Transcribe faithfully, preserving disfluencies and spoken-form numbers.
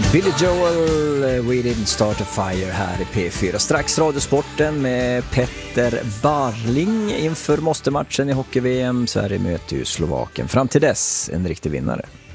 Billy Joel, We Didn't Start a Fire här i P fyra. Strax Radiosporten med Petter Barling inför måste-matchen i hockey-V M. Sverige möter ju Slovakien. Fram till dess en riktig vinnare.